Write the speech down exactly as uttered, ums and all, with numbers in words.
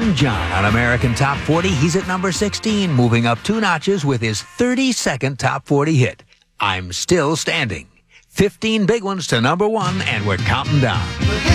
Elton John on American Top forty. He's at number sixteen, moving up two notches with his thirty-second Top forty hit, I'm Still Standing. fifteen big ones to number one, and we're counting down.